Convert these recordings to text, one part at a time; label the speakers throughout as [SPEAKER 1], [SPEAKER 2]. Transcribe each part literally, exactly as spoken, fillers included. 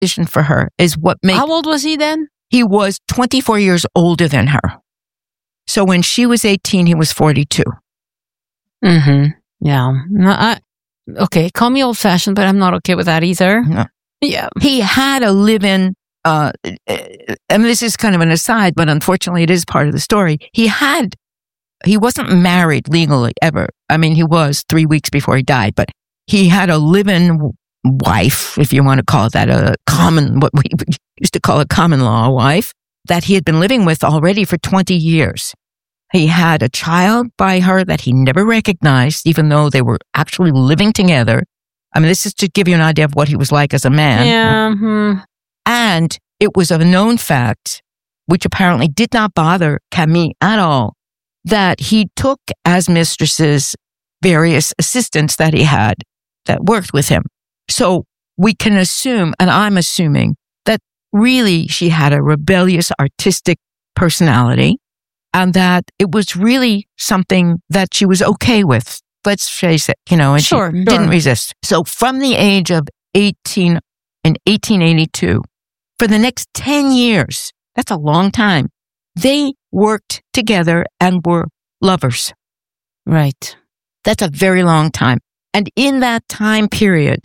[SPEAKER 1] vision for her is what makes...
[SPEAKER 2] How old was he then?
[SPEAKER 1] He was twenty-four years older than her. So when she was eighteen, he was forty-two.
[SPEAKER 2] Mm-hmm. Yeah. No, I, okay, call me old-fashioned, but I'm not okay with that either.
[SPEAKER 1] No.
[SPEAKER 2] Yeah.
[SPEAKER 1] He had a live-in, uh, and this is kind of an aside, but unfortunately it is part of the story. He had, he wasn't married legally ever. I mean, he was three weeks before he died, but he had a live-in wife, if you want to call it that, a common, what we used to call a common law wife, that he had been living with already for twenty years. He had a child by her that he never recognized, even though they were actually living together. I mean, this is to give you an idea of what he was like as a man.
[SPEAKER 2] Yeah. Hmm.
[SPEAKER 1] And it was a known fact, which apparently did not bother Camille at all, that he took as mistresses various assistants that he had that worked with him. So we can assume, and I'm assuming, that really she had a rebellious artistic personality and that it was really something that she was okay with. Let's face it, you know, and
[SPEAKER 2] sure,
[SPEAKER 1] she
[SPEAKER 2] sure.
[SPEAKER 1] didn't resist. So from the age of eighteen in eighteen eighty-two, for the next ten years, that's a long time, they worked together and were lovers.
[SPEAKER 2] Right.
[SPEAKER 1] That's a very long time. And in that time period,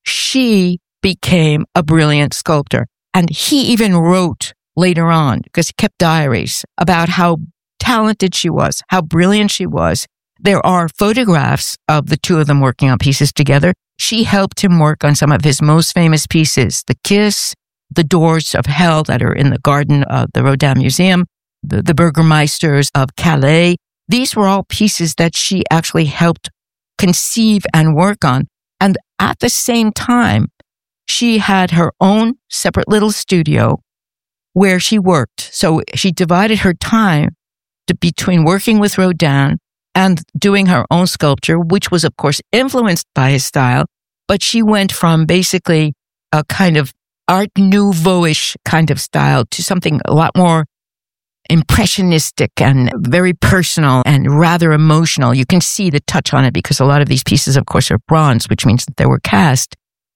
[SPEAKER 1] she became a brilliant sculptor. And he even wrote later on, because he kept diaries, about how talented she was, how brilliant she was. There are photographs of the two of them working on pieces together. She helped him work on some of his most famous pieces, The Kiss, The Doors of Hell that are in the garden of the Rodin Museum, the, the Burgermeisters of Calais. These were all pieces that she actually helped conceive and work on. And at the same time, she had her own separate little studio where she worked. So she divided her time to, between working with Rodin and doing her own sculpture, which was, of course, influenced by his style. But she went from basically a kind of Art Nouveau-ish kind of style to something a lot more impressionistic and very personal and rather emotional. You can see the touch on it because a lot of these pieces, of course, are bronze, which means that they were cast.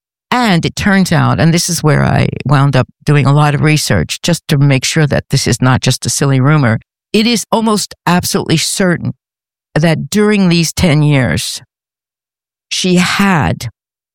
[SPEAKER 1] And it turns out, and this is where I wound up doing a lot of research just to make sure that this is not just a silly rumor, it is almost absolutely certain that during these ten years, she had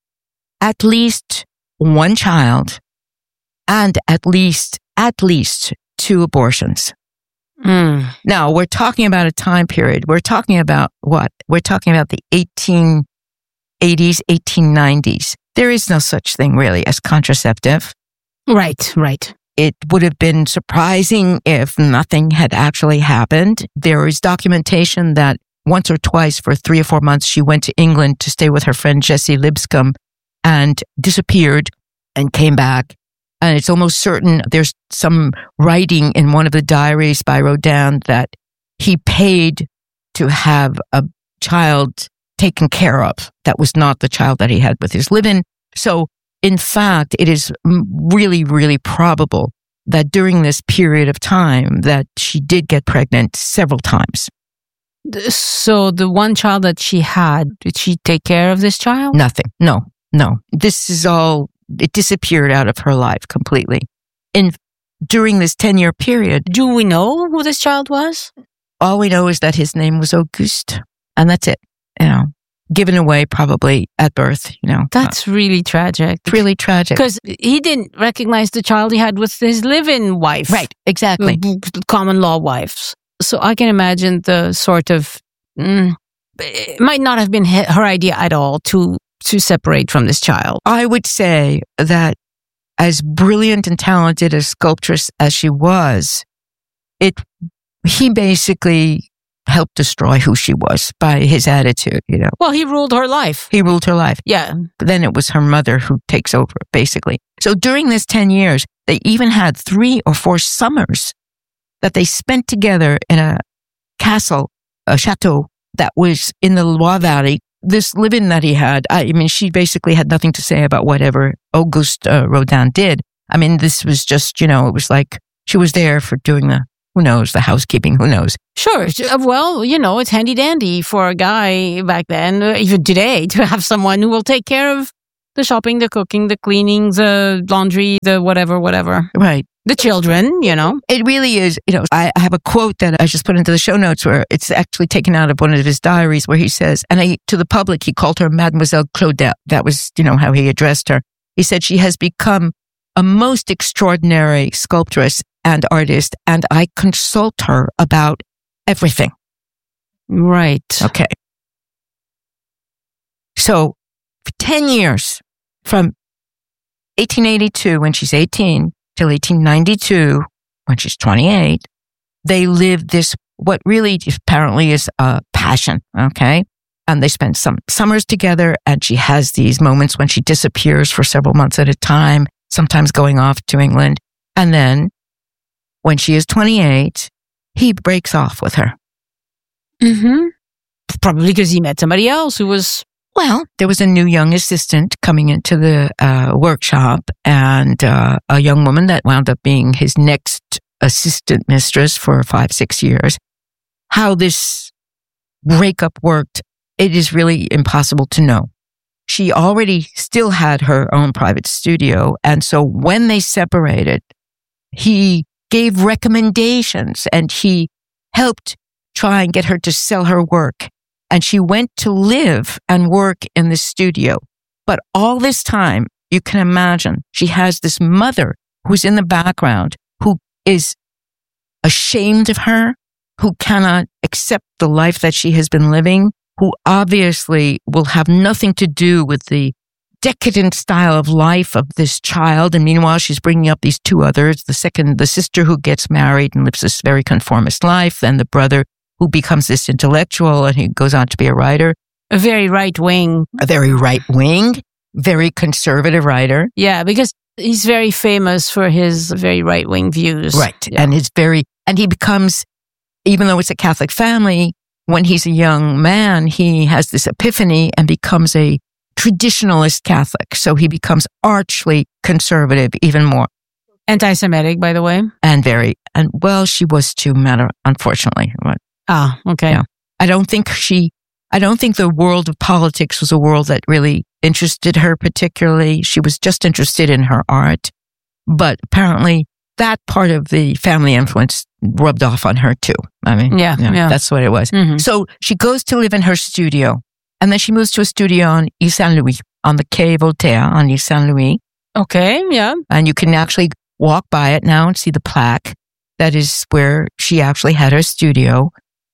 [SPEAKER 1] at least one child and at least, at least two abortions.
[SPEAKER 2] Mm.
[SPEAKER 1] Now, we're talking about a time period. We're talking about what? We're talking about the eighteen eighties, eighteen nineties. There is no such thing really as contraceptive.
[SPEAKER 2] Right, right.
[SPEAKER 1] It would have been surprising if nothing had actually happened. There is documentation that once or twice for three or four months, she went to England to stay with her friend Jessie Lipscomb and disappeared and came back. And it's almost certain there's some writing in one of the diaries by Rodin that he paid to have a child taken care of. That was not the child that he had with his live-in. So, in fact, it is really, really probable that during this period of time that she did get pregnant several times.
[SPEAKER 2] So the one child that she had, did she take care of this child?
[SPEAKER 1] Nothing. No, no. This is all, it disappeared out of her life completely. In during this ten-year period.
[SPEAKER 2] Do we know who this child was?
[SPEAKER 1] All we know is that his name was Auguste. And that's it. You know, given away probably at birth, you know.
[SPEAKER 2] That's uh, really tragic.
[SPEAKER 1] It's really tragic.
[SPEAKER 2] Because he didn't recognize the child he had with his live-in wife.
[SPEAKER 1] Right, exactly.
[SPEAKER 2] Common law wives. So I can imagine the sort of, mm, it might not have been her idea at all to to separate from this child.
[SPEAKER 1] I would say that as brilliant and talented a sculptress as she was, it he basically helped destroy who she was by his attitude, you know.
[SPEAKER 2] Well, he ruled her life.
[SPEAKER 1] He ruled her life.
[SPEAKER 2] Yeah.
[SPEAKER 1] But then it was her mother who takes over, basically. So during this ten years, they even had three or four summers that they spent together in a castle, a chateau that was in the Loire Valley. This live-in that he had, I mean, she basically had nothing to say about whatever Auguste uh, Rodin did. I mean, this was just, you know, it was like she was there for doing the, who knows, the housekeeping, who knows.
[SPEAKER 2] Sure. Well, you know, it's handy dandy for a guy back then, even today, to have someone who will take care of The shopping, the cooking, the cleaning, the laundry, the whatever, whatever.
[SPEAKER 1] Right.
[SPEAKER 2] The children, you know.
[SPEAKER 1] It really is, you know, I have a quote that I just put into the show notes where it's actually taken out of one of his diaries where he says, and I, to the public, he called her Mademoiselle Claudette. That was, you know, how he addressed her. He said, she has become a most extraordinary sculptress and artist, and I consult her about everything.
[SPEAKER 2] Right.
[SPEAKER 1] Okay. So, for ten years, from eighteen eighty-two, when she's eighteen, till eighteen ninety-two, when she's twenty-eight, they lived this, what really apparently is a passion, okay? And they spend some summers together, and she has these moments when she disappears for several months at a time, sometimes going off to England. And then, when she is twenty-eight, he breaks off with her.
[SPEAKER 2] Mm-hmm. Probably because he met somebody else who was...
[SPEAKER 1] Well, there was a new young assistant coming into the uh, workshop, and uh, a young woman that wound up being his next assistant mistress for five, six years. How this breakup worked, it is really impossible to know. She already still had her own private studio, and so when they separated, he gave recommendations, and he helped try and get her to sell her work. And she went to live and work in the studio. But all this time, you can imagine, she has this mother who's in the background, who is ashamed of her, who cannot accept the life that she has been living, who obviously will have nothing to do with the decadent style of life of this child. And meanwhile, she's bringing up these two others, the second, the sister who gets married and lives this very conformist life, and the brother who becomes this intellectual, and he goes on to be a writer.
[SPEAKER 2] A very right wing.
[SPEAKER 1] A very right wing, very conservative writer.
[SPEAKER 2] Yeah, because he's very famous for his very right wing views.
[SPEAKER 1] Right.
[SPEAKER 2] Yeah.
[SPEAKER 1] And his very, and he becomes, even though it's a Catholic family, when he's a young man, he has this epiphany and becomes a traditionalist Catholic. So he becomes archly conservative even more.
[SPEAKER 2] Anti-Semitic, by the way.
[SPEAKER 1] And very, and well, she was too, matter, unfortunately.
[SPEAKER 2] Ah, okay.
[SPEAKER 1] Yeah. I don't think she, I don't think the world of politics was a world that really interested her particularly. She was just interested in her art. But apparently that part of the family influence rubbed off on her too. I mean,
[SPEAKER 2] yeah,
[SPEAKER 1] yeah,
[SPEAKER 2] yeah.
[SPEAKER 1] that's what it was.
[SPEAKER 2] Mm-hmm.
[SPEAKER 1] So she goes to live in her studio, and then she moves to a studio on Ile Saint-Louis, on the Quai Voltaire on Ile Saint-Louis.
[SPEAKER 2] Okay, yeah.
[SPEAKER 1] And you can actually walk by it now and see the plaque. That is where she actually had her studio.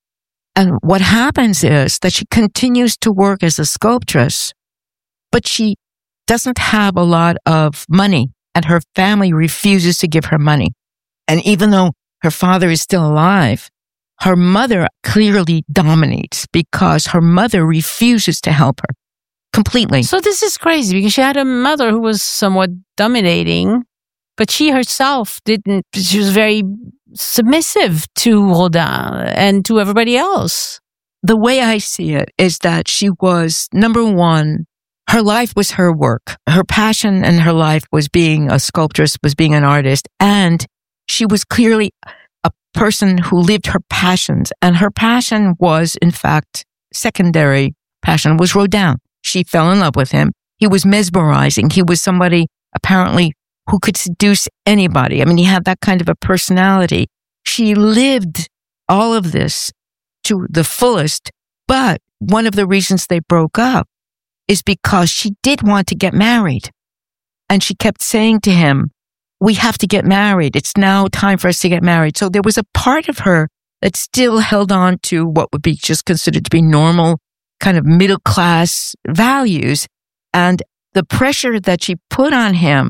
[SPEAKER 1] And what happens is that she continues to work as a sculptress, but she doesn't have a lot of money, and her family refuses to give her money. And even though her father is still alive, her mother clearly dominates because her mother refuses to help her completely.
[SPEAKER 2] So this is crazy because she had a mother who was somewhat dominating, but she herself didn't, she was very submissive to Rodin and to everybody else.
[SPEAKER 1] The way I see it is that she was, number one, her life was her work. Her passion and her life was being a sculptress, was being an artist. And she was clearly a person who lived her passions. And her passion was, in fact, secondary passion was Rodin. She fell in love with him. He was mesmerizing. He was somebody apparently who could seduce anybody. I mean, he had that kind of a personality. She lived all of this to the fullest. But one of the reasons they broke up is because she did want to get married. And she kept saying to him, we have to get married. It's now time for us to get married. So there was a part of her that still held on to what would be just considered to be normal kind of middle class values. And the pressure that she put on him,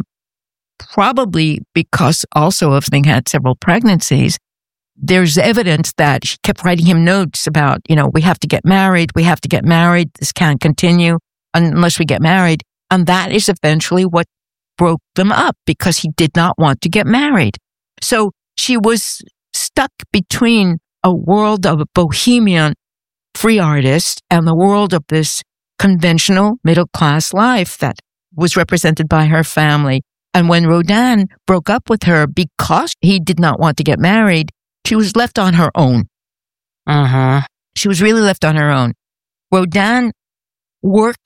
[SPEAKER 1] probably because also of having had several pregnancies, there's evidence that she kept writing him notes about, you know, we have to get married. We have to get married. This can't continue unless we get married. And that is eventually what broke them up because he did not want to get married. So she was stuck between a world of a bohemian free artist and the world of this conventional middle class life that was represented by her family. And when Rodin broke up with her because he did not want to get married, she was left on her own.
[SPEAKER 2] Uh-huh.
[SPEAKER 1] She was really left on her own. Rodin worked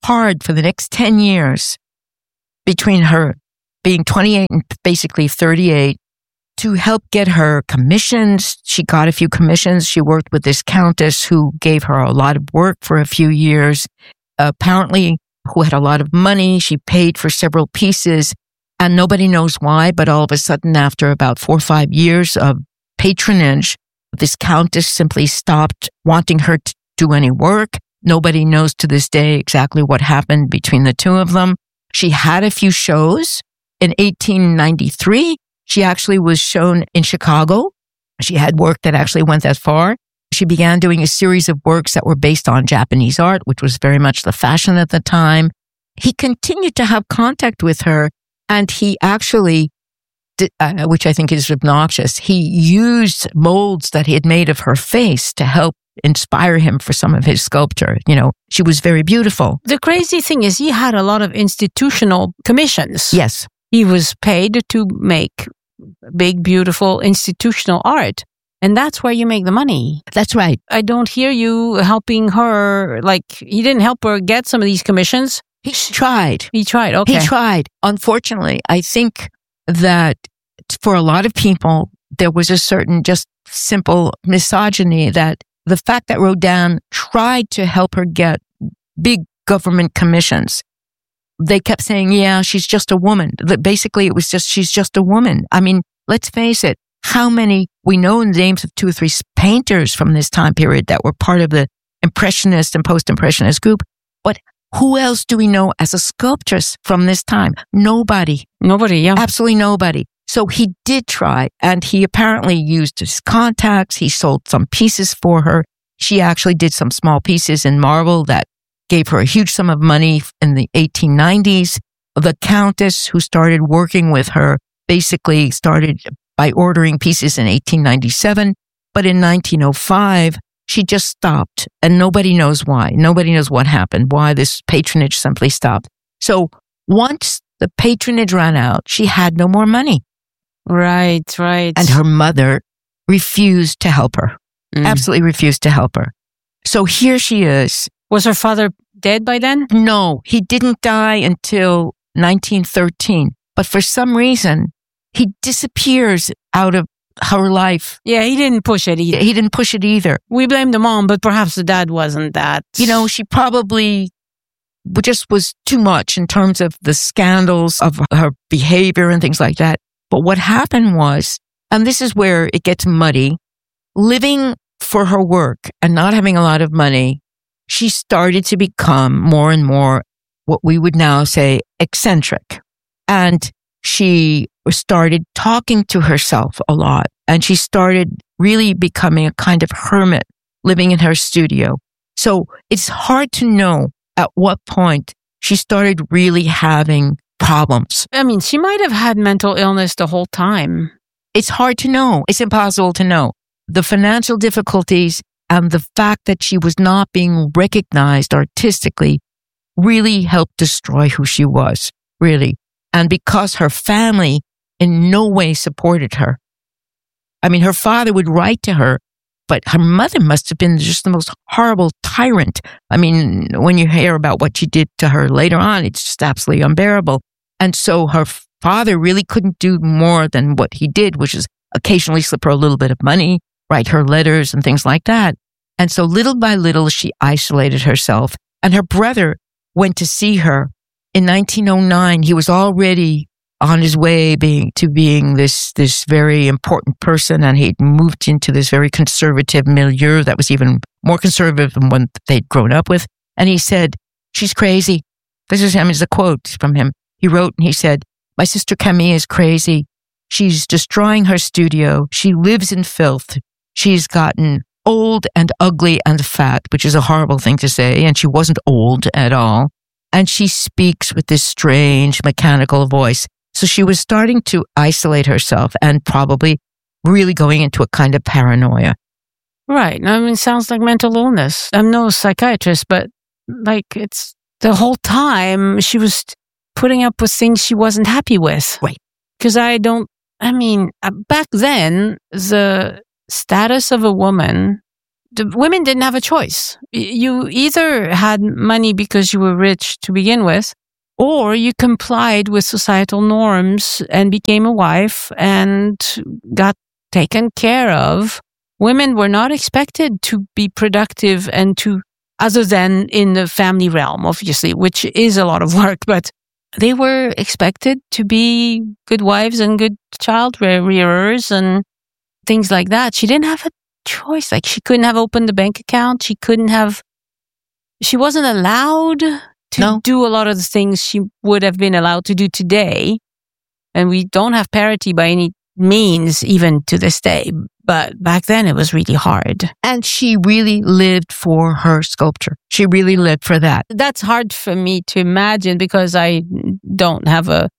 [SPEAKER 1] hard for the next ten years between her being twenty-eight and basically thirty-eight to help get her commissions. She got a few commissions. She worked with this countess who gave her a lot of work for a few years, apparently who had a lot of money. She paid for several pieces, and nobody knows why, but all of a sudden, after about four or five years of patronage, this countess simply stopped wanting her to do any work. Nobody knows to this day exactly what happened between the two of them. She had a few shows. In eighteen ninety-three, she actually was shown in Chicago. She had work that actually went that far. She began doing a series of works that were based on Japanese art, which was very much the fashion at the time. He continued to have contact with her, and he actually, did, uh, which I think is obnoxious, he used molds that he had made of her face to help inspire him for some of his sculpture. You know, she was very beautiful.
[SPEAKER 2] The crazy thing is he had a lot of institutional commissions.
[SPEAKER 1] Yes.
[SPEAKER 2] He was paid to make big, beautiful institutional art. And that's where you make the money.
[SPEAKER 1] That's right.
[SPEAKER 2] I don't hear you helping her. Like, he didn't help her get some of these commissions.
[SPEAKER 1] He tried.
[SPEAKER 2] He tried. Okay.
[SPEAKER 1] He tried. Unfortunately, I think that for a lot of people, there was a certain just simple misogyny that the fact that Rodin tried to help her get big government commissions, they kept saying, yeah, she's just a woman. Basically, it was just, she's just a woman. I mean, let's face it. How many, we know the names of two or three painters from this time period that were part of the Impressionist and Post-Impressionist group, but who else do we know as a sculptress from this time? Nobody.
[SPEAKER 2] Nobody, yeah.
[SPEAKER 1] Absolutely nobody. So he did try, and he apparently used his contacts. He sold some pieces for her. She actually did some small pieces in marble that gave her a huge sum of money in the eighteen nineties. The countess who started working with her basically started by ordering pieces in eighteen ninety-seven, but in nineteen oh five, she just stopped, and nobody knows why. Nobody knows what happened, why this patronage simply stopped. So once the patronage ran out, she had no more money.
[SPEAKER 2] Right, right.
[SPEAKER 1] And her mother refused to help her, mm. absolutely refused to help her. So here she is.
[SPEAKER 2] Was her father dead by then?
[SPEAKER 1] No, he didn't die until nineteen thirteen, but for some reason, he disappears out of her life.
[SPEAKER 2] Yeah, he didn't push it either.
[SPEAKER 1] He didn't push it either.
[SPEAKER 2] We blame the mom, but perhaps the dad wasn't that.
[SPEAKER 1] You know, she probably just was too much in terms of the scandals of her behavior and things like that. But what happened was, and this is where it gets muddy, living for her work and not having a lot of money, she started to become more and more what we would now say eccentric. And she started talking to herself a lot, and she started really becoming a kind of hermit living in her studio. So it's hard to know at what point she started really having problems.
[SPEAKER 2] I mean, she might have had mental illness the whole time.
[SPEAKER 1] It's hard to know. It's impossible to know. The financial difficulties and the fact that she was not being recognized artistically really helped destroy who she was, really. And because her family in no way supported her. I mean, her father would write to her, but her mother must have been just the most horrible tyrant. I mean, when you hear about what she did to her later on, it's just absolutely unbearable. And so her father really couldn't do more than what he did, which is occasionally slip her a little bit of money, write her letters and things like that. And so little by little, she isolated herself. And her brother went to see her in nineteen oh nine. He was already on his way being to being this this very important person, and he'd moved into this very conservative milieu that was even more conservative than one they'd grown up with. And he said, "She's crazy." This is him, is a quote from him. He wrote and he said, "My sister Camille is crazy. She's destroying her studio. She lives in filth. She's gotten old and ugly and fat," which is a horrible thing to say, and she wasn't old at all. And she speaks with this strange mechanical voice. So she was starting to isolate herself and probably really going into a kind of paranoia.
[SPEAKER 2] Right. I mean, it sounds like mental illness. I'm no psychiatrist, but like it's the whole time she was putting up with things she wasn't happy with.
[SPEAKER 1] Right.
[SPEAKER 2] Because I don't, I mean, back then, the status of a woman the women didn't have a choice. You either had money because you were rich to begin with, or you complied with societal norms and became a wife and got taken care of. Women were not expected to be productive and to, other than in the family realm, obviously, which is a lot of work, but they were expected to be good wives and good child rearers and things like that. She didn't have a choice. Like, she couldn't have opened a bank account. She couldn't have, she wasn't allowed to
[SPEAKER 1] no.
[SPEAKER 2] do a lot of the things she would have been allowed to do today. And we don't have parity by any means, even to this day. But back then it was really hard.
[SPEAKER 1] And she really lived for her sculpture. She really lived for that.
[SPEAKER 2] That's hard for me to imagine because I don't have a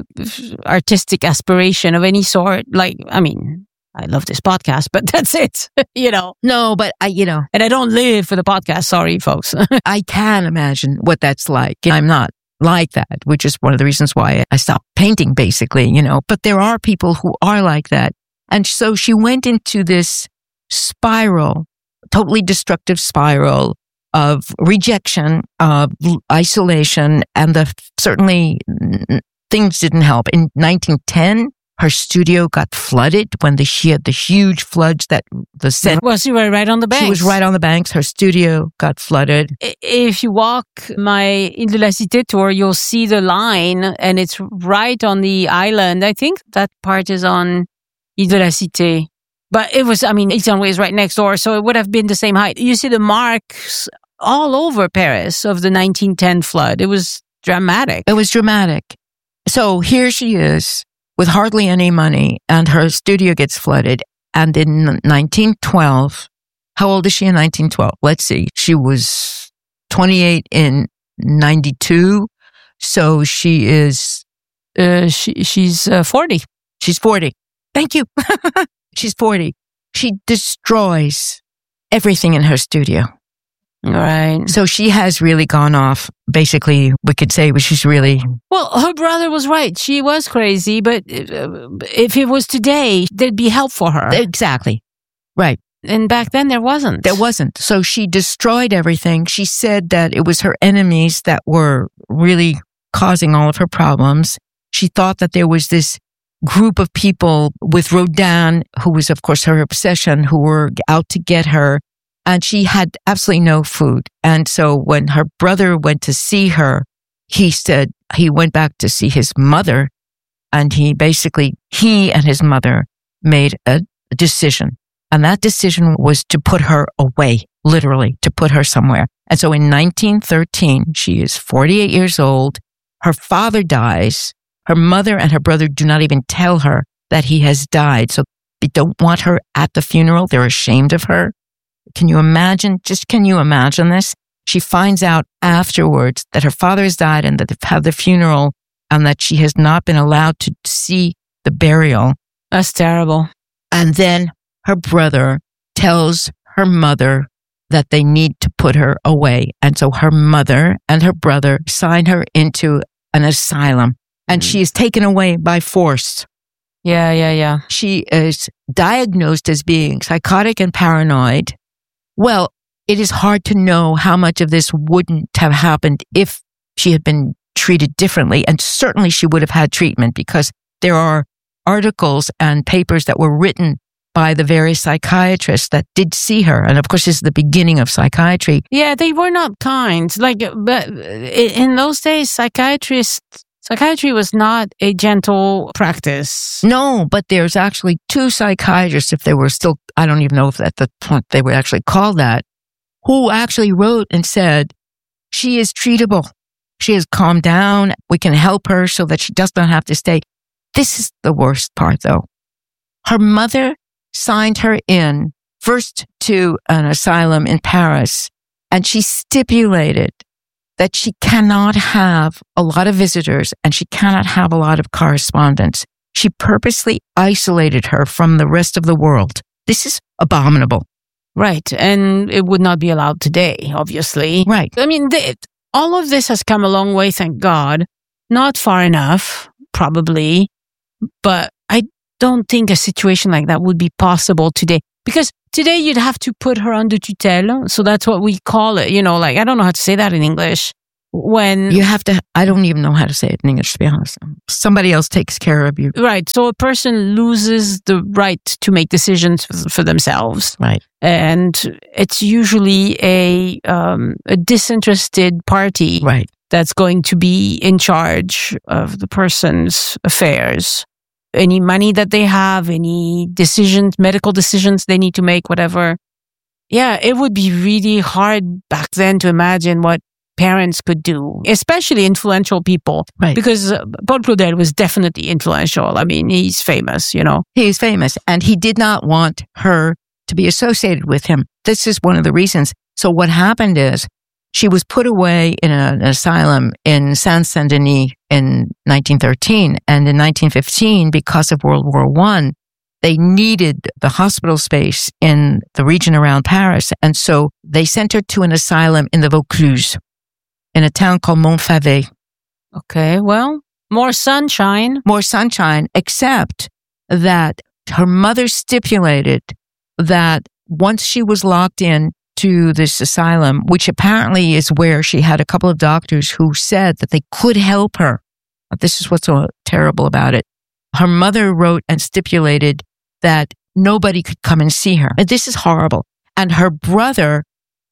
[SPEAKER 2] artistic aspiration of any sort. Like, I mean, I love this podcast, but that's it, you know.
[SPEAKER 1] No, but I, you know.
[SPEAKER 2] And I don't live for the podcast. Sorry, folks.
[SPEAKER 1] I can imagine what that's like. I'm not like that, which is one of the reasons why I stopped painting, basically, you know. But there are people who are like that. And so she went into this spiral, totally destructive spiral of rejection, of isolation, and the certainly things didn't help. In nineteen ten, her studio got flooded when the, she had the huge floods that the center.
[SPEAKER 2] Well, she was right on the banks.
[SPEAKER 1] She was right on the banks. Her studio got flooded.
[SPEAKER 2] If you walk my Ile de la Cité tour, you'll see the line, and it's right on the island. I think that part is on Ile de la Cité. But it was, I mean, Eastern is right next door, so it would have been the same height. You see the marks all over Paris of the nineteen ten flood. It was dramatic.
[SPEAKER 1] It was dramatic. So here she is with hardly any money, and her studio gets flooded. And in nineteen twelve, how old is she in nineteen twelve? Let's see. She was twenty-eight in ninety-two. So she is...
[SPEAKER 2] Uh, she, she's uh, forty.
[SPEAKER 1] She's forty. Thank you. She's forty. She destroys everything in her studio.
[SPEAKER 2] Right.
[SPEAKER 1] So she has really gone off. Basically, we could say she's really...
[SPEAKER 2] Well, her brother was right. She was crazy, but if it was today, there'd be help for her.
[SPEAKER 1] Exactly. Right.
[SPEAKER 2] And back then, there wasn't.
[SPEAKER 1] There wasn't. So she destroyed everything. She said that it was her enemies that were really causing all of her problems. She thought that there was this group of people with Rodin, who was, of course, her obsession, who were out to get her. And she had absolutely no food. And so when her brother went to see her, he said he went back to see his mother. And he basically, he and his mother made a decision. And that decision was to put her away, literally, to put her somewhere. And so in nineteen thirteen, she is forty-eight years old. Her father dies. Her mother and her brother do not even tell her that he has died. So they don't want her at the funeral. They're ashamed of her. Can you imagine? Just can you imagine this? She finds out afterwards that her father has died and that they've had the funeral and that she has not been allowed to see the burial.
[SPEAKER 2] That's terrible.
[SPEAKER 1] And then her brother tells her mother that they need to put her away. And so her mother and her brother sign her into an asylum. And she is taken away by force.
[SPEAKER 2] Yeah, yeah, yeah.
[SPEAKER 1] She is diagnosed as being psychotic and paranoid. Well, it is hard to know how much of this wouldn't have happened if she had been treated differently. And certainly she would have had treatment because there are articles and papers that were written by the various psychiatrists that did see her. And of course, this is the beginning of psychiatry.
[SPEAKER 2] Yeah, they were not kind. Like, but in those days, psychiatrists Psychiatry was not a gentle practice.
[SPEAKER 1] No, but there's actually two psychiatrists, if they were still, I don't even know if at the point they were actually called that, who actually wrote and said, she is treatable. She has calmed down. We can help her so that she does not have to stay. This is the worst part, though. Her mother signed her in first to an asylum in Paris, and she stipulated that she cannot have a lot of visitors and she cannot have a lot of correspondence. She purposely isolated her from the rest of the world. This is abominable.
[SPEAKER 2] Right. And it would not be allowed today, obviously.
[SPEAKER 1] Right.
[SPEAKER 2] I mean, they, all of this has come a long way, thank God. Not far enough, probably. But I don't think a situation like that would be possible today. Because today you'd have to put her under tutelle. So that's what we call it. You know, like, I don't know how to say that in English. When
[SPEAKER 1] you have to, I don't even know how to say it in English, to be honest. Somebody else takes care of you.
[SPEAKER 2] Right. So a person loses the right to make decisions for, for themselves.
[SPEAKER 1] Right.
[SPEAKER 2] And it's usually a, um, a disinterested party.
[SPEAKER 1] Right.
[SPEAKER 2] That's going to be in charge of the person's affairs. Any money that they have, any decisions, medical decisions they need to make, whatever. Yeah, it would be really hard back then to imagine what parents could do, especially influential people.
[SPEAKER 1] Right.
[SPEAKER 2] Because uh, Paul Claudel was definitely influential. I mean, he's famous, you know.
[SPEAKER 1] He's famous, and he did not want her to be associated with him. This is one of the reasons. So what happened is, she was put away in a, an asylum in Saint-Saint-Denis in nineteen thirteen. And in nineteen fifteen, because of World War One, they needed the hospital space in the region around Paris. And so they sent her to an asylum in the Vaucluse, in a town called Montfavet.
[SPEAKER 2] Okay, well, more sunshine.
[SPEAKER 1] More sunshine, except that her mother stipulated that once she was locked in to this asylum, which apparently is where she had a couple of doctors who said that they could help her. But this is what's so terrible about it. Her mother wrote and stipulated that nobody could come and see her. And this is horrible. And her brother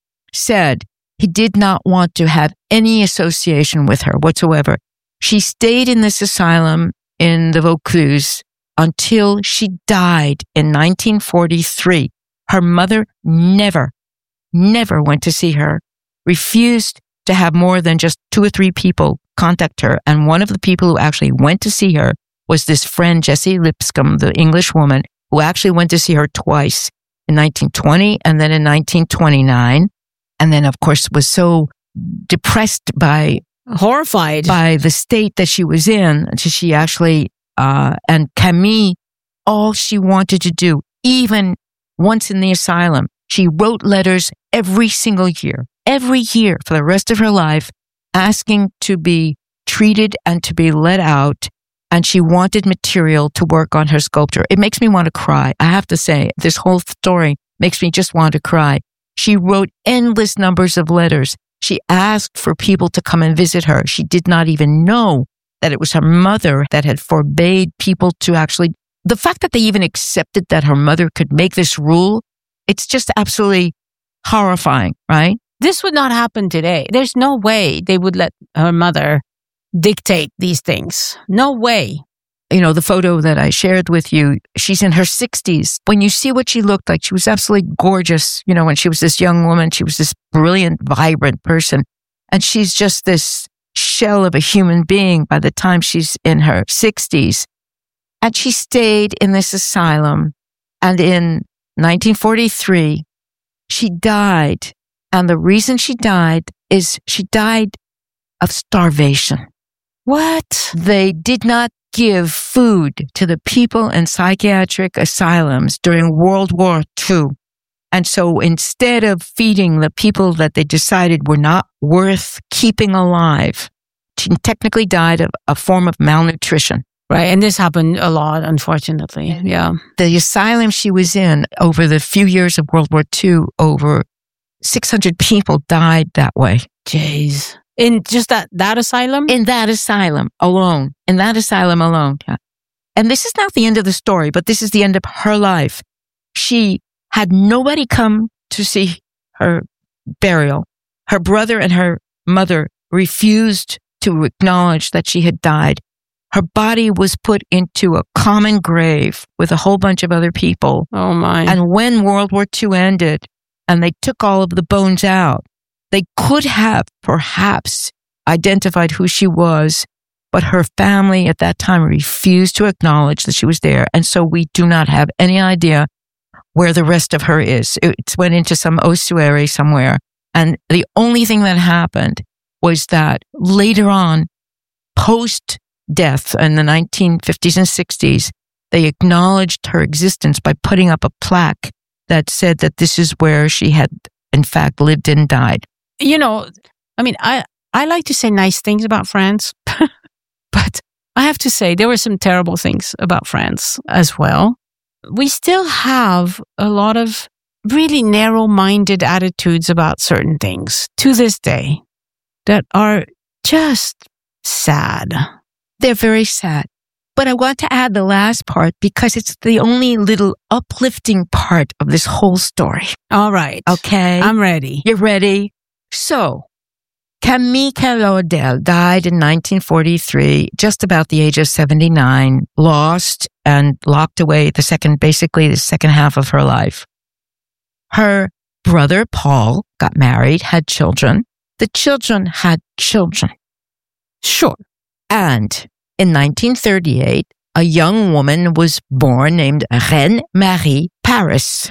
[SPEAKER 1] said he did not want to have any association with her whatsoever. She stayed in this asylum in the Vaucluse until she died in nineteen forty-three. Her mother never never went to see her, refused to have more than just two or three people contact her. And one of the people who actually went to see her was this friend, Jessie Lipscomb, the English woman, who actually went to see her twice, in nineteen twenty and then in nineteen twenty-nine. And then, of course, was so depressed by...
[SPEAKER 2] Horrified.
[SPEAKER 1] By the state that she was in. She actually, uh, and Camille, all she wanted to do, even once in the asylum, she wrote letters every single year, every year for the rest of her life, asking to be treated and to be let out. And she wanted material to work on her sculpture. It makes me want to cry. I have to say, this whole story makes me just want to cry. She wrote endless numbers of letters. She asked for people to come and visit her. She did not even know that it was her mother that had forbade people to actually, the fact that they even accepted that her mother could make this rule, it's just absolutely horrifying, right?
[SPEAKER 2] This would not happen today. There's no way they would let her mother dictate these things. No way.
[SPEAKER 1] You know, the photo that I shared with you, she's in her sixties. When you see what she looked like, she was absolutely gorgeous. You know, when she was this young woman, she was this brilliant, vibrant person. And she's just this shell of a human being by the time she's in her sixties. And she stayed in this asylum. And in nineteen forty-three, she died. And the reason she died is she died of starvation.
[SPEAKER 2] What?
[SPEAKER 1] They did not give food to the people in psychiatric asylums during World War Two. And so instead of feeding the people that they decided were not worth keeping alive, she technically died of a form of malnutrition.
[SPEAKER 2] Right. And this happened a lot, unfortunately. Yeah.
[SPEAKER 1] The asylum she was in over the few years of World War Two, over six hundred people died that way.
[SPEAKER 2] Jeez. In just that, that asylum?
[SPEAKER 1] In that asylum alone. In that asylum alone. Yeah. And this is not the end of the story, but this is the end of her life. She had nobody come to see her burial. Her brother and her mother refused to acknowledge that she had died. Her body was put into a common grave with a whole bunch of other people.
[SPEAKER 2] Oh my.
[SPEAKER 1] And when World War Two ended and they took all of the bones out, they could have perhaps identified who she was, but her family at that time refused to acknowledge that she was there. And so we do not have any idea where the rest of her is. It went into some ossuary somewhere. And the only thing that happened was that later on, post-death in the nineteen fifties and sixties, they acknowledged her existence by putting up a plaque that said that this is where she had, in fact, lived and died.
[SPEAKER 2] You know, I mean, I, I like to say nice things about France, but I have to say there were some terrible things about France as well. We still have a lot of really narrow-minded attitudes about certain things to this day that are just sad.
[SPEAKER 1] They're very sad. But I want to add the last part because it's the only little uplifting part of this whole story.
[SPEAKER 2] All right.
[SPEAKER 1] Okay?
[SPEAKER 2] I'm ready.
[SPEAKER 1] You're ready? So, Camille Claudel died in nineteen forty-three, just about the age of seventy-nine, lost and locked away the second, basically the second half of her life. Her brother, Paul, got married, had children. The children had children.
[SPEAKER 2] Sure.
[SPEAKER 1] And in nineteen thirty-eight, a young woman was born named Reine Marie Paris.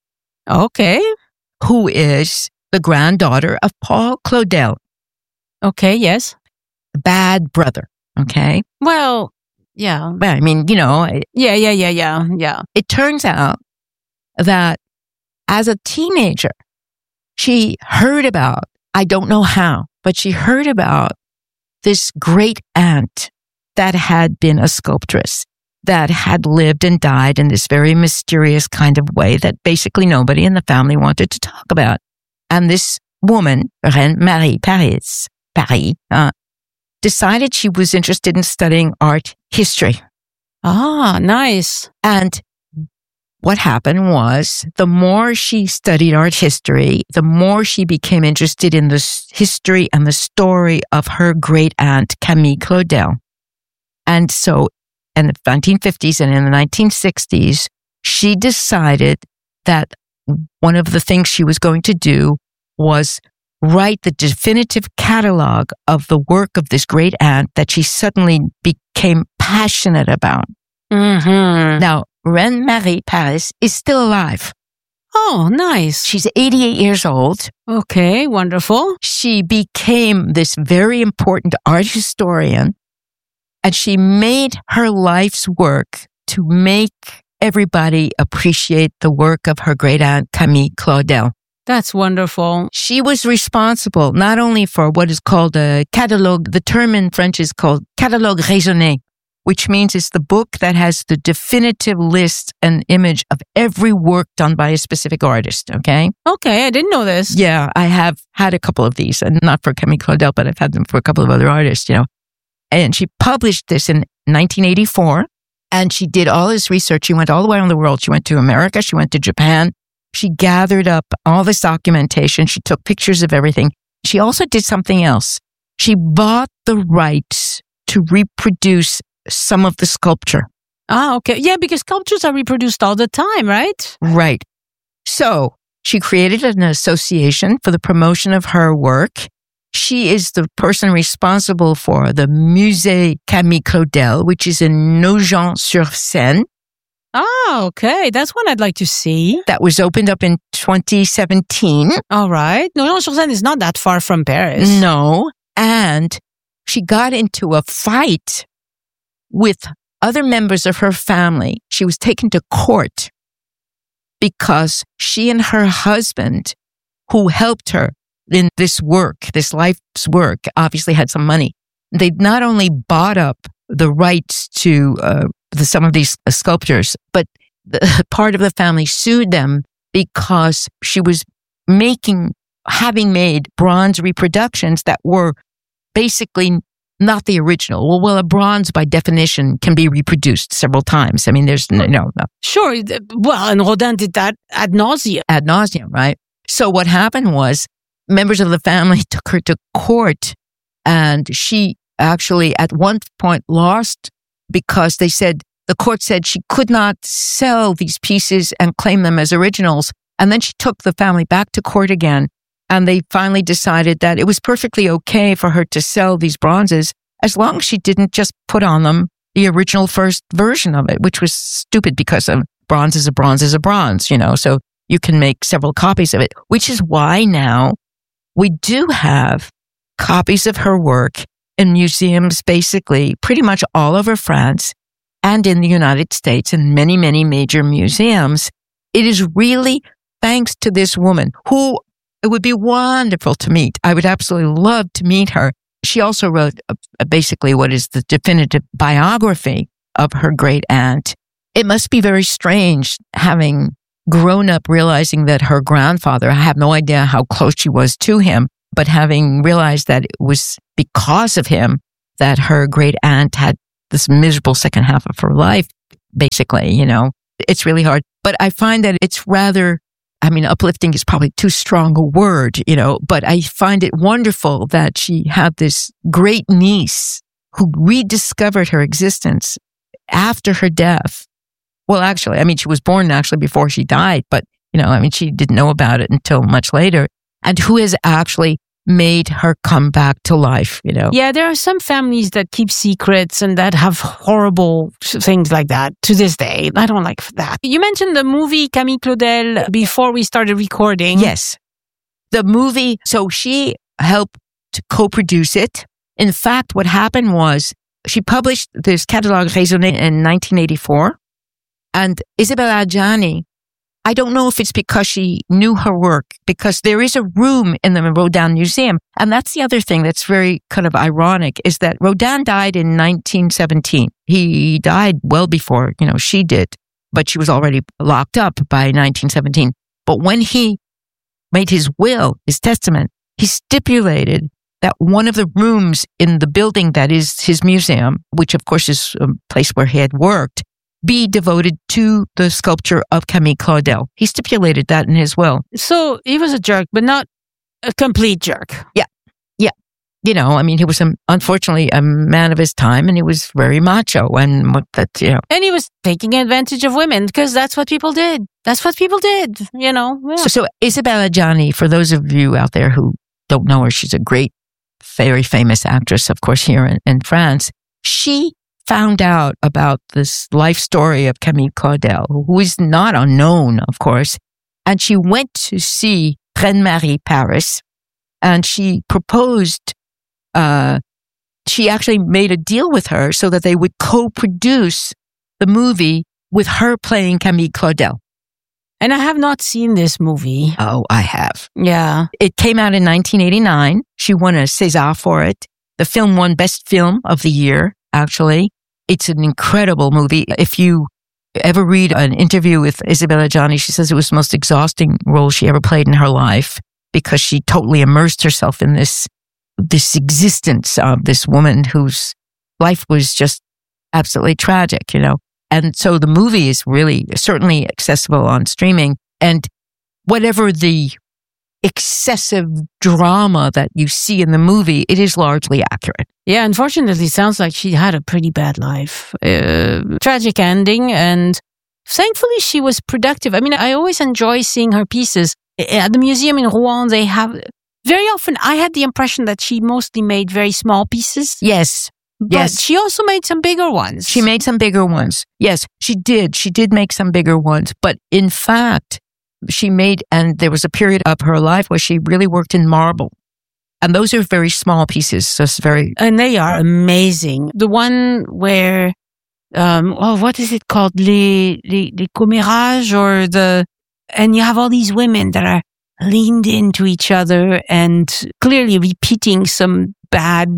[SPEAKER 2] Okay.
[SPEAKER 1] Who is the granddaughter of Paul Claudel.
[SPEAKER 2] Okay, yes.
[SPEAKER 1] Bad brother, okay?
[SPEAKER 2] Well, yeah.
[SPEAKER 1] Well, I mean, you know.
[SPEAKER 2] Yeah, yeah, yeah, yeah, yeah.
[SPEAKER 1] It turns out that as a teenager, she heard about, I don't know how, but she heard about this great aunt that had been a sculptress, that had lived and died in this very mysterious kind of way that basically nobody in the family wanted to talk about. And this woman, Reine Marie Paris, Paris, uh, decided she was interested in studying art history.
[SPEAKER 2] Ah, nice.
[SPEAKER 1] And what happened was the more she studied art history, the more she became interested in the history and the story of her great aunt, Camille Claudel. And so in the nineteen fifties and in the nineteen sixties, she decided that one of the things she was going to do was write the definitive catalog of the work of this great aunt that she suddenly became passionate about.
[SPEAKER 2] Mm-hmm.
[SPEAKER 1] Now, Reine Marie Paris is still alive.
[SPEAKER 2] Oh, nice.
[SPEAKER 1] She's eighty-eight years old.
[SPEAKER 2] Okay, wonderful.
[SPEAKER 1] She became this very important art historian, and she made her life's work to make everybody appreciate the work of her great aunt, Camille Claudel.
[SPEAKER 2] That's wonderful.
[SPEAKER 1] She was responsible not only for what is called a catalogue, the term in French is called catalogue raisonné, which means it's the book that has the definitive list and image of every work done by a specific artist, okay?
[SPEAKER 2] Okay, I didn't know this.
[SPEAKER 1] Yeah, I have had a couple of these, and not for Camille Claudel, but I've had them for a couple of other artists, you know. And she published this in nineteen eighty-four, and she did all this research. She went all the way around the world. She went to America. She went to Japan. She gathered up all this documentation. She took pictures of everything. She also did something else. She bought the rights to reproduce some of the sculpture.
[SPEAKER 2] Ah, okay. Yeah, because sculptures are reproduced all the time, right?
[SPEAKER 1] Right. So she created an association for the promotion of her work. She is the person responsible for the Musée Camille Claudel, which is in Nogent-sur-Seine.
[SPEAKER 2] Ah, okay. That's one I'd like to see.
[SPEAKER 1] That was opened up in twenty seventeen.
[SPEAKER 2] All right. Nogent-sur-Seine is not that far from Paris.
[SPEAKER 1] No. And she got into a fight with other members of her family. She was taken to court because she and her husband, who helped her in this work, this life's work, obviously had some money. They not only bought up the rights to uh, the, some of these uh, sculptures, but the, part of the family sued them because she was making, having made bronze reproductions that were basically not the original. Well, well, a bronze by definition can be reproduced several times. I mean, there's no, no, no.
[SPEAKER 2] Sure. Well, and Rodin did that ad nauseum.
[SPEAKER 1] Ad nauseum, right? So what happened was members of the family took her to court, and she actually at one point lost because they said, the court said she could not sell these pieces and claim them as originals. And then she took the family back to court again. And they finally decided that it was perfectly okay for her to sell these bronzes as long as she didn't just put on them the original first version of it, which was stupid because of bronze is a bronze is a bronze, you know, so you can make several copies of it, which is why now we do have copies of her work in museums, basically pretty much all over France and in the United States and many, many major museums. It is really thanks to this woman who it would be wonderful to meet. I would absolutely love to meet her. She also wrote uh, basically what is the definitive biography of her great aunt. It must be very strange having grown up realizing that her grandfather, I have no idea how close she was to him, but having realized that it was because of him that her great aunt had this miserable second half of her life, basically, you know, it's really hard. But I find that it's rather, I mean, uplifting is probably too strong a word, you know, but I find it wonderful that she had this great niece who rediscovered her existence after her death. Well, actually, I mean, she was born actually before she died, but, you know, I mean, she didn't know about it until much later, and who has actually made her come back to life, you know.
[SPEAKER 2] Yeah, there are some families that keep secrets and that have horrible things like that to this day. I don't like that. You mentioned the movie Camille Claudel before we started recording.
[SPEAKER 1] Yes. The movie, so she helped to co-produce it. In fact, what happened was she published this catalogue raisonné in nineteen eighty-four, and Isabelle Adjani, I don't know if it's because she knew her work, because there is a room in the Rodin Museum. And that's the other thing that's very kind of ironic, is that Rodin died in nineteen seventeen. He died well before, you know, she did, but she was already locked up by nineteen seventeen. But when he made his will, his testament, he stipulated that one of the rooms in the building that is his museum, which of course is a place where he had worked, be devoted to the sculpture of Camille Claudel. He stipulated that in his will.
[SPEAKER 2] So he was a jerk, but not a complete jerk.
[SPEAKER 1] Yeah. Yeah. You know, I mean, he was, a, unfortunately, a man of his time, and he was very macho, and what that, you know.
[SPEAKER 2] And he was taking advantage of women, because that's what people did. That's what people did, you know. Yeah.
[SPEAKER 1] So, so Isabelle Adjani, for those of you out there who don't know her, she's a great, very famous actress, of course, here in, in France. She found out about this life story of Camille Claudel, who is not unknown, of course. And she went to see Reine Marie Paris, and she proposed, uh, she actually made a deal with her so that they would co-produce the movie with her playing Camille Claudel.
[SPEAKER 2] And I have not seen this movie.
[SPEAKER 1] Oh, I have.
[SPEAKER 2] Yeah.
[SPEAKER 1] It came out in nineteen eighty-nine. She won a César for it. The film won Best Film of the Year, actually. It's an incredible movie. If you ever read an interview with Isabelle Adjani, she says it was the most exhausting role she ever played in her life, because she totally immersed herself in this, this existence of this woman whose life was just absolutely tragic, you know. And so the movie is really certainly accessible on streaming, and whatever the excessive drama that you see in the movie, it is largely accurate.
[SPEAKER 2] Yeah, unfortunately, it sounds like she had a pretty bad life. Uh, tragic ending, and thankfully she was productive. I mean, I always enjoy seeing her pieces. At the museum in Rouen, they have, very often I had the impression that she mostly made very small pieces.
[SPEAKER 1] Yes.
[SPEAKER 2] But
[SPEAKER 1] yes.
[SPEAKER 2] she also made some bigger ones.
[SPEAKER 1] She made some bigger ones. Yes, she did. She did make some bigger ones. But in fact, she made, and there was a period of her life where she really worked in marble. And those are very small pieces. So it's very.
[SPEAKER 2] And they are amazing. The one where, um, oh, what is it called? Les, les, les commérages, or the, and you have all these women that are leaned into each other and clearly repeating some bad,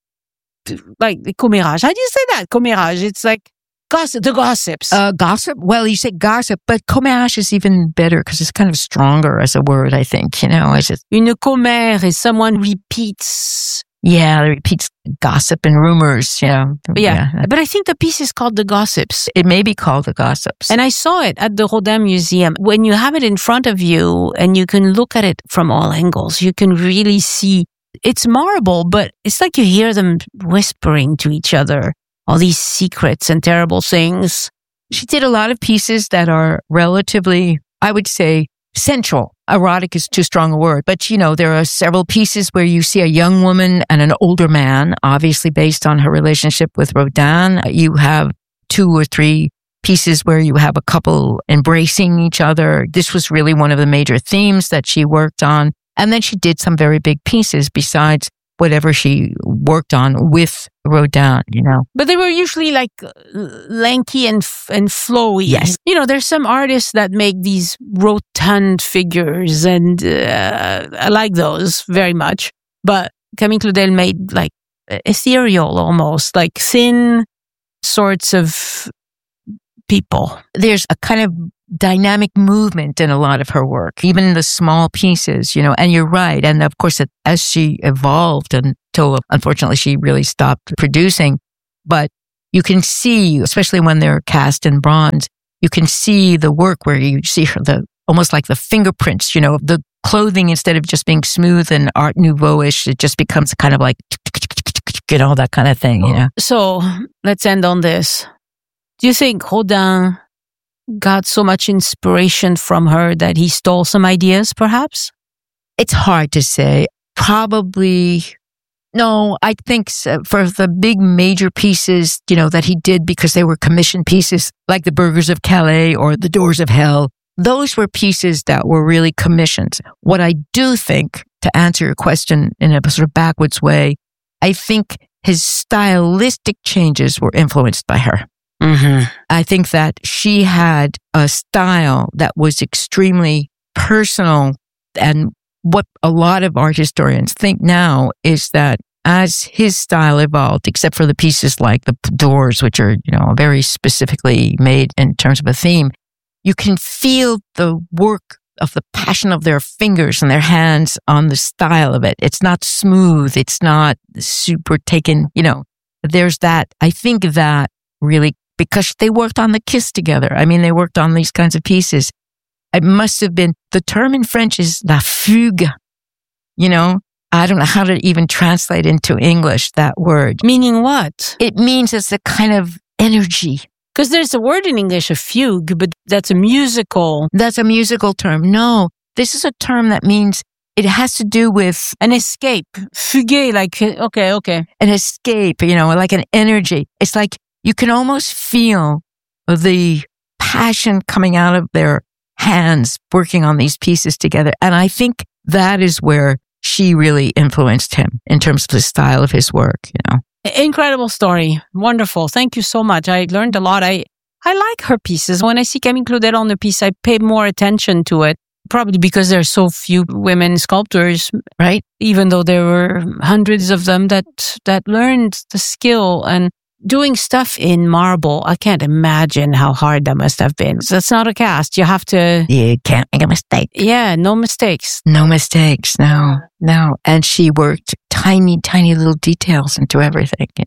[SPEAKER 2] like the commérage. How do you say that? Commérage. It's like gossip, the gossips.
[SPEAKER 1] Uh, gossip? Well, you say gossip, but commérage is even better because it's kind of stronger as a word, I think. You know, it's just.
[SPEAKER 2] Une commère is someone repeats.
[SPEAKER 1] Yeah, repeats gossip and rumors. Yeah.
[SPEAKER 2] yeah. Yeah. But I think the piece is called The Gossips.
[SPEAKER 1] It may be called The Gossips.
[SPEAKER 2] And I saw it at the Rodin Museum. When you have it in front of you and you can look at it from all angles, you can really see. It's marble, but it's like you hear them whispering to each other, all these secrets and terrible things.
[SPEAKER 1] She did a lot of pieces that are relatively, I would say, central. Erotic is too strong a word, but you know, there are several pieces where you see a young woman and an older man, obviously based on her relationship with Rodin. You have two or three pieces where you have a couple embracing each other. This was really one of the major themes that she worked on. And then she did some very big pieces besides whatever she worked on with Rodin, you know.
[SPEAKER 2] But they were usually like lanky and f- and flowy.
[SPEAKER 1] Yes.
[SPEAKER 2] You know, there's some artists that make these rotund figures, and uh, I like those very much. But Camille Claudel made like ethereal almost, like thin sorts of people.
[SPEAKER 1] There's a kind of dynamic movement in a lot of her work, even the small pieces, you know, and you're right. And of course, as she evolved until unfortunately she really stopped producing, but you can see, especially when they're cast in bronze, you can see the work where you see her, the almost like the fingerprints, you know, the clothing, instead of just being smooth and Art Nouveau-ish, it just becomes kind of like, you know, that kind of thing, you know.
[SPEAKER 2] So let's end on this. Do you think Rodin got so much inspiration from her that he stole some ideas, perhaps?
[SPEAKER 1] It's hard to say. Probably, no, I think so. For the big major pieces, you know, that he did because they were commissioned pieces, like the Burghers of Calais or the Doors of Hell, those were pieces that were really commissioned. What I do think, to answer your question in a sort of backwards way, I think his stylistic changes were influenced by her.
[SPEAKER 2] Mm-hmm.
[SPEAKER 1] I think that she had a style that was extremely personal. And what a lot of art historians think now is that as his style evolved, except for the pieces like the Doors, which are, you know, very specifically made in terms of a theme, you can feel the work of the passion of their fingers and their hands on the style of it. It's not smooth. It's not super taken, you know, there's that. I think that really, because they worked on the Kiss together. I mean, they worked on these kinds of pieces. It must have been, the term in French is la fugue, you know, I don't know how to even translate into English that word.
[SPEAKER 2] Meaning what?
[SPEAKER 1] It means it's a kind of energy.
[SPEAKER 2] Because there's a word in English, a fugue, but that's a musical.
[SPEAKER 1] That's a musical term. No, this is a term that means it has to do with
[SPEAKER 2] an escape. Fugue, like, okay, okay.
[SPEAKER 1] An escape, you know, like an energy. It's like you can almost feel the passion coming out of their hands working on these pieces together. And I think that is where she really influenced him in terms of the style of his work, you know.
[SPEAKER 2] Incredible story. Wonderful. Thank you so much. I learned a lot. I, I like her pieces. When I see Camille Claudel on the piece, I pay more attention to it. Probably because there are so few women sculptors,
[SPEAKER 1] right?
[SPEAKER 2] Even though there were hundreds of them that, that learned the skill and doing stuff in marble. I can't imagine how hard that must have been. So that's not a cast. You have to...
[SPEAKER 1] You can't make a mistake.
[SPEAKER 2] Yeah, no mistakes.
[SPEAKER 1] No mistakes. No, no. And she worked tiny, tiny little details into everything, you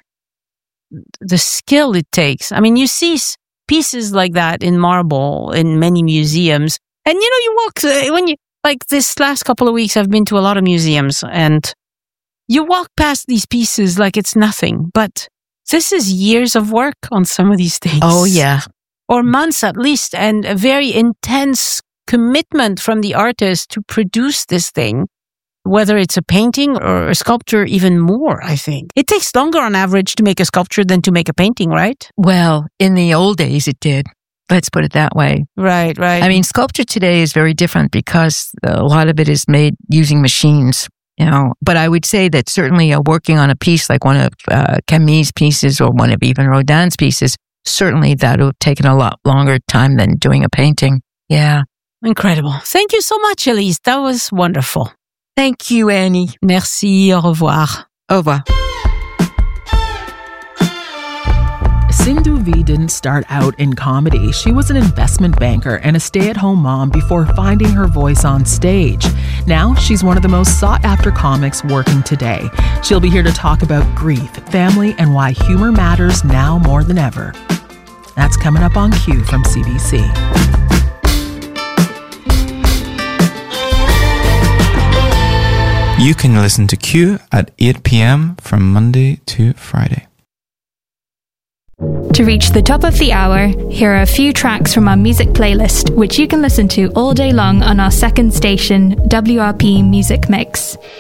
[SPEAKER 1] know.
[SPEAKER 2] The skill it takes. I mean, you see pieces like that in marble in many museums. And, you know, you walk... When you like this last couple of weeks, I've been to a lot of museums. And you walk past these pieces like it's nothing. But... this is years of work on some of these things.
[SPEAKER 1] Oh, yeah.
[SPEAKER 2] Or months at least, and a very intense commitment from the artist to produce this thing, whether it's a painting or a sculpture, even more, I think. It takes longer on average to make a sculpture than to make a painting, right?
[SPEAKER 1] Well, in the old days, it did. Let's put it that way.
[SPEAKER 2] Right, right.
[SPEAKER 1] I mean, sculpture today is very different because a lot of it is made using machines. You know, but I would say that certainly uh, working on a piece like one of uh, Camille's pieces or one of even Rodin's pieces, certainly that would have taken a lot longer time than doing a painting. Yeah.
[SPEAKER 2] Incredible. Thank you so much, Elise. That was wonderful.
[SPEAKER 1] Thank you, Annie.
[SPEAKER 2] Merci. Au revoir.
[SPEAKER 1] Au revoir.
[SPEAKER 3] Sindhu V didn't start out in comedy. She was an investment banker and a stay-at-home mom before finding her voice on stage. Now, she's one of the most sought-after comics working today. She'll be here to talk about grief, family, and why humor matters now more than ever. That's coming up on Q from C B C.
[SPEAKER 4] You can listen to Q at eight p.m. from Monday to Friday.
[SPEAKER 5] To reach the top of the hour, here are a few tracks from our music playlist, which you can listen to all day long on our second station, W R P Music Mix.